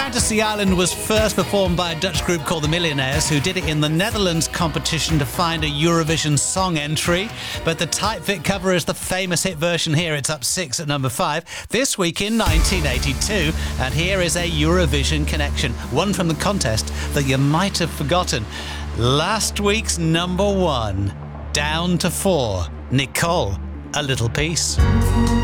Fantasy Island was first performed by a Dutch group called the Millionaires, who did it in the Netherlands competition to find a Eurovision song entry. But the tight fit cover is the famous hit version here. It's up 6 at number 5 this week in 1982. And here is a Eurovision connection, one from the contest that you might have forgotten. Last week's number 1, down to 4. Nicole, A Little Piece.